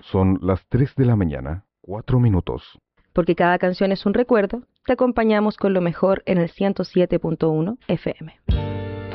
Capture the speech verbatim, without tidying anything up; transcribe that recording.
Son las tres de la mañana, cuatro minutos. Porque cada canción es un recuerdo, te acompañamos con lo mejor en el ciento siete punto uno F M.